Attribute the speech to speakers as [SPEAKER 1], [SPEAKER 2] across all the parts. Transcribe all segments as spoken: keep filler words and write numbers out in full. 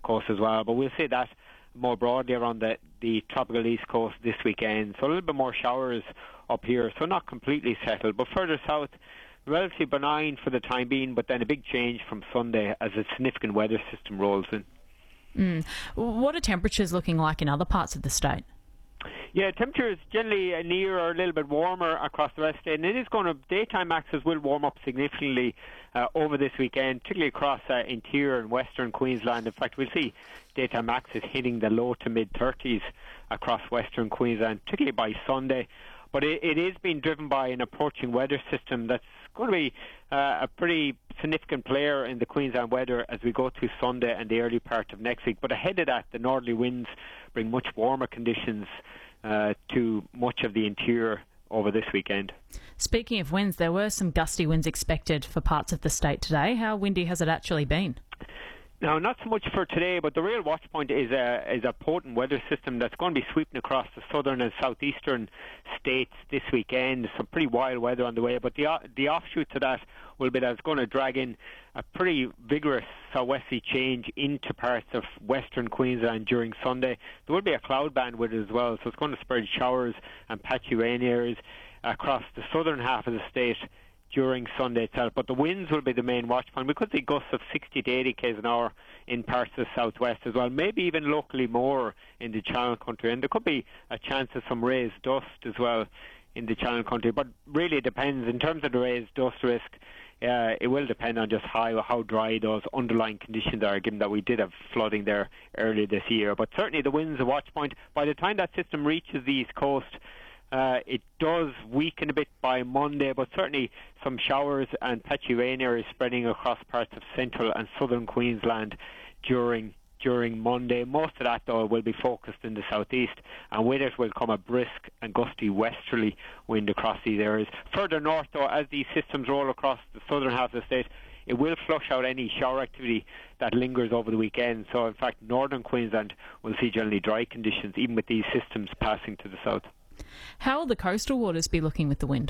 [SPEAKER 1] coast as well. But we'll see that more broadly around the, the tropical east coast this weekend. So a little bit more showers up here, so not completely settled. But further south, relatively benign for the time being, but then a big change from Sunday as a significant weather system rolls in.
[SPEAKER 2] Mm. What are temperatures looking like in other parts of the state?
[SPEAKER 1] Yeah, temperatures generally uh, near or a little bit warmer across the rest of the state, and it is going to, daytime maxes will warm up significantly uh, over this weekend, particularly across uh, interior and western Queensland. In fact, we'll see daytime maxes hitting the low to mid thirties across western Queensland, particularly by Sunday. But it, it is being driven by an approaching weather system that's going to be uh, a pretty significant player in the Queensland weather as we go through Sunday and the early part of next week. But ahead of that, the northerly winds bring much warmer conditions uh, to much of the interior over this weekend.
[SPEAKER 2] Speaking of winds, there were some gusty winds expected for parts of the state today. How windy has it actually been?
[SPEAKER 1] Now, not so much for today, but the real watch point is a, is a potent weather system that's going to be sweeping across the southern and southeastern states this weekend. Some pretty wild weather on the way, but the the offshoot to that will be that it's going to drag in a pretty vigorous southwesterly change into parts of western Queensland during Sunday. There will be a cloud band with it as well, so it's going to spread showers and patchy rain areas across the southern half of the state during Sunday itself. But the winds will be the main watch point. We could see gusts of sixty to eighty k's an hour in parts of the southwest as well, maybe even locally more in the Channel Country, and there could be a chance of some raised dust as well in the Channel Country. But really it depends in terms of the raised dust risk. Uh, it will depend on just how how dry those underlying conditions are, given that we did have flooding there earlier this year. But certainly the winds a watch point. By the time that system reaches the east coast, Uh, it does weaken a bit by Monday, but certainly some showers and patchy rain areas spreading across parts of central and southern Queensland during during Monday. Most of that, though, will be focused in the southeast, and with it will come a brisk and gusty westerly wind across these areas. Further north, though, as these systems roll across the southern half of the state, it will flush out any shower activity that lingers over the weekend. So, in fact, northern Queensland will see generally dry conditions, even with these systems passing to the south.
[SPEAKER 2] How will the coastal waters be looking with the wind?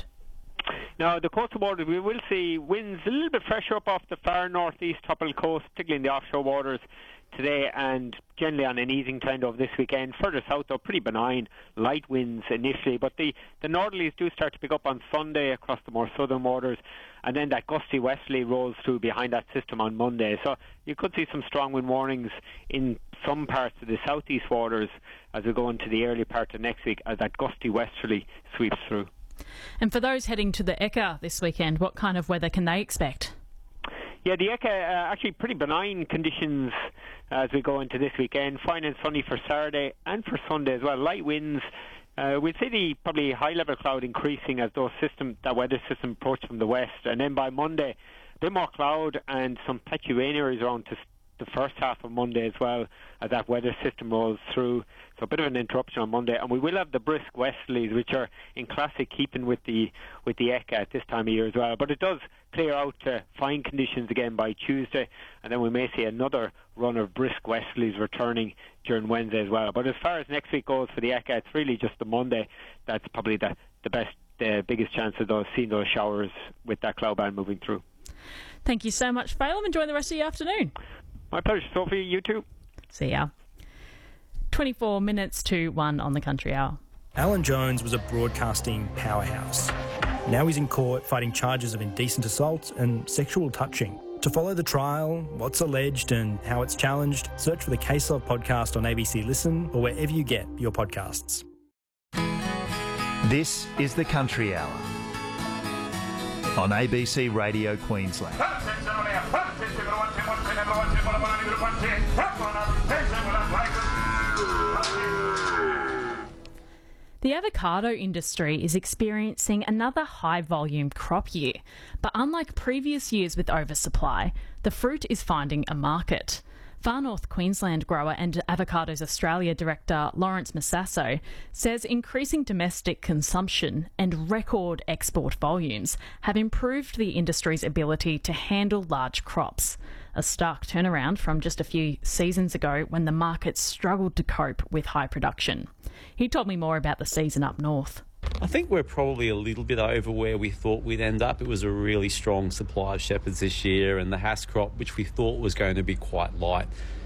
[SPEAKER 1] Now, the coastal waters, we will see winds a little bit fresher up off the far northeast tropical coast, particularly in the offshore waters today, and generally on an easing trend over this weekend. Further south, though, pretty benign, light winds initially, but the, the northerlies do start to pick up on Sunday across the more southern waters, and then that gusty westerly rolls through behind that system on Monday. So you could see some strong wind warnings in some parts of the southeast waters as we go into the early part of next week as that gusty westerly sweeps through.
[SPEAKER 2] And for those heading to the Ekka this weekend, what kind of weather can they expect?
[SPEAKER 1] Yeah, the Ekka, uh, actually pretty benign conditions as we go into this weekend. Fine and sunny for Saturday and for Sunday as well. Light winds. Uh, we'll see the probably high-level cloud increasing as those system, that weather system approach from the west. And then by Monday, a bit more cloud and some patchy rain areas around to the first half of Monday as well as that weather system rolls through. So a bit of an interruption on Monday, and we will have the brisk westerlies, which are in classic keeping with the with the Ekka at this time of year as well. But it does clear out to fine conditions again by Tuesday, and then we may see another run of brisk westerlies returning during Wednesday as well. But as far as next week goes for the Ekka, it's really just the Monday that's probably the the best, the biggest chance of those seeing those showers with that cloud band moving through.
[SPEAKER 2] Thank you so much, Phelim. Enjoy the rest of your afternoon.
[SPEAKER 1] My pleasure, Sophie. You too.
[SPEAKER 2] See ya. twenty-four minutes to one on the Country Hour.
[SPEAKER 3] Alan Jones was a broadcasting powerhouse. Now he's in court fighting charges of indecent assault and sexual touching. To follow the trial, what's alleged and how it's challenged, search for the Case Of podcast on A B C Listen or wherever you get your podcasts.
[SPEAKER 4] This is the Country Hour on A B C Radio Queensland.
[SPEAKER 2] The avocado industry is experiencing another high-volume crop year, but unlike previous years with oversupply, the fruit is finding a market. Far North Queensland grower and Avocados Australia director Lawrence Massasso says increasing domestic consumption and record export volumes have improved the industry's ability to handle large crops, a stark turnaround from just a few seasons ago when the market struggled to cope with high production. He told me more about the season up north.
[SPEAKER 5] I think we're probably a little bit over where we thought we'd end up. It was a really strong supply of shepherds this year, and the Hass crop, which we thought was going to be quite light,